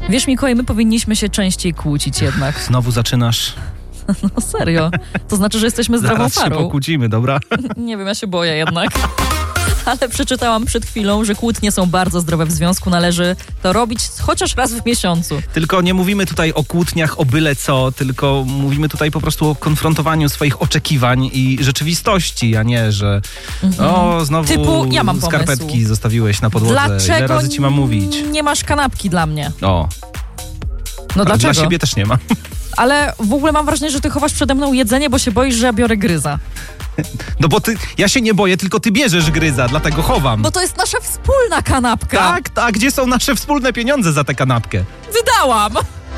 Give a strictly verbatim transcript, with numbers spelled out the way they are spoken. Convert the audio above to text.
Wiesz, Mikołaj, my powinniśmy się częściej kłócić jednak. Znowu zaczynasz. No serio. To znaczy, że jesteśmy zdrową Zaraz się parą. pokłócimy, dobra? Nie wiem, ja się boję jednak. Ale przeczytałam przed chwilą, że kłótnie są bardzo zdrowe w związku. Należy to robić chociaż raz w miesiącu. Tylko nie mówimy tutaj o kłótniach, o byle co, tylko mówimy tutaj po prostu o konfrontowaniu swoich oczekiwań i rzeczywistości, a nie, że mhm. o, znowu Typu, ja mam skarpetki pomysł. zostawiłeś na podłodze. Dlaczego Ile razy ci mam mówić? nie masz kanapki dla mnie? O. No A dlaczego? dla siebie też nie ma. Ale w ogóle mam wrażenie, że ty chowasz przede mną jedzenie, bo się boisz, że ja biorę gryza. No bo ty, ja się nie boję, tylko ty bierzesz gryza, dlatego chowam. Bo to jest nasza wspólna kanapka. Tak, tak, gdzie są nasze wspólne pieniądze za tę kanapkę? Wydałam!